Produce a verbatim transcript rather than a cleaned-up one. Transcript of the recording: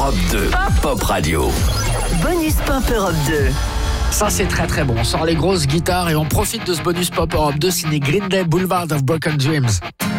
Europe deux, Pop Radio. Bonus Pop Europe deux. Ça, c'est très très bon. On sort les grosses guitares et on profite de ce bonus Pop Europe deux signé Green Day, Boulevard of Broken Dreams.